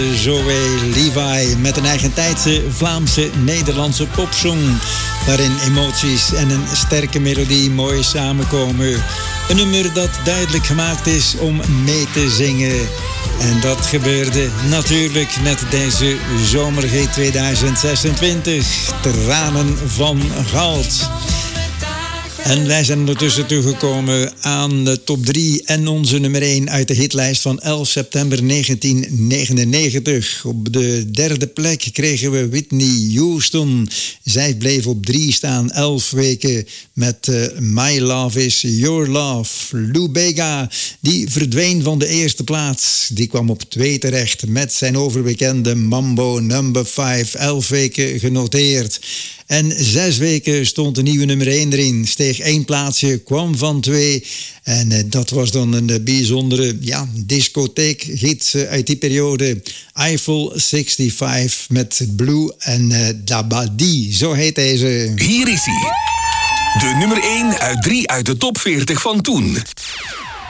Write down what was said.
Zoe Levi met een eigentijdse Vlaamse-Nederlandse popsong, waarin emoties en een sterke melodie mooi samenkomen. Een nummer dat duidelijk gemaakt is om mee te zingen. En dat gebeurde natuurlijk net deze zomerhit 2026, Tranen van Goud. En wij zijn ondertussen toegekomen aan de top 3 en onze nummer 1 uit de hitlijst van 11 september 1999. Op de derde plek kregen we Whitney Houston. Zij bleef op 3 staan, 11 weken met My Love Is Your Love. Lou Bega, die verdween van de eerste plaats. Die kwam op 2 terecht met zijn overbekende Mambo No. 5, 11 weken genoteerd. En 6 weken stond de nieuwe nummer 1 erin. Steeg 1 plaatsje, kwam van 2. En dat was dan een bijzondere discotheek-hit uit die periode. Eiffel 65 met Blue en Dabadi. Zo heet deze. Hier is hij. De nummer 1 uit 3 uit de top 40 van toen.